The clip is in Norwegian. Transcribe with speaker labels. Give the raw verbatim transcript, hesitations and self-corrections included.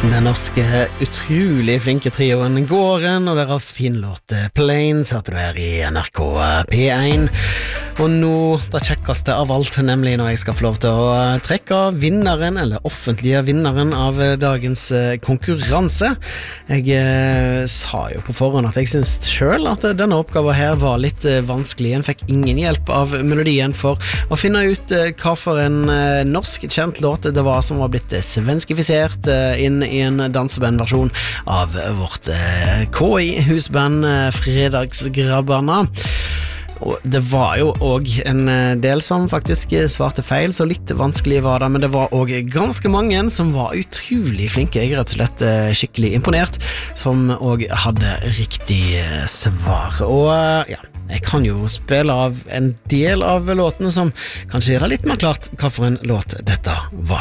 Speaker 1: Den norske utrolig flinke trioen Gården og deres finlåt Plains hørte du her i N R K P én. Og nå, det kjekkeste av alt, nemlig når jeg skal få lov til å trekke vinneren, eller offentlige vinneren av dagens konkurranse. Jeg eh, sa jo på forhånd at jeg synes selv at denne oppgaven her var litt eh, vanskelig. En fikk ingen hjelp av melodien for å finne ut eh, hva for en eh, norsk kjent låt det var som var blitt eh, svenskifisert eh, inn i en dansebandversjon av vårt eh, K I-husband eh, Fredagsgrabbarna. Og det var jo også en del som faktisk svarte feil, så litt vanskelig var det, men det var også ganske mange som var utrolig flinke. Jeg er rett og slett skikkelig imponert, som også hadde riktig svar. Og ja, jeg kan jo spille av en del av låtene som kanskje gjør det litt mer klart hva for en låt dette var.